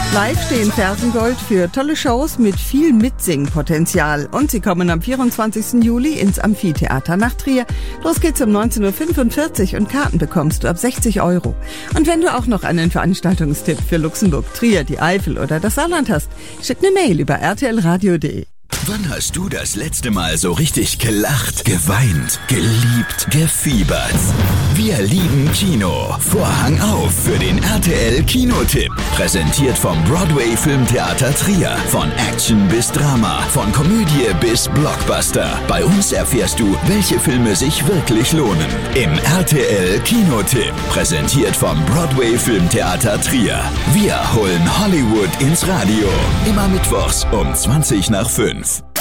Live stehen Fersengold für tolle Shows mit viel Mitsingpotenzial. Und sie kommen am 24. Juli ins Amphitheater nach Trier. Los geht's um 19.45 Uhr und Karten bekommst du ab 60 €. Und wenn du auch noch einen Veranstaltungstipp für Luxemburg, Trier, die Eifel oder das Saarland hast, schick eine Mail über rtlradio.de. Wann hast du das letzte Mal so richtig gelacht, geweint, geliebt, gefiebert? Wir lieben Kino. Vorhang auf für den RTL Kinotipp. Präsentiert vom Broadway Filmtheater Trier. Von Action bis Drama, von Komödie bis Blockbuster. Bei uns erfährst du, welche Filme sich wirklich lohnen. Im RTL Kinotipp. Präsentiert vom Broadway Filmtheater Trier. Wir holen Hollywood ins Radio. Immer mittwochs um 5:20.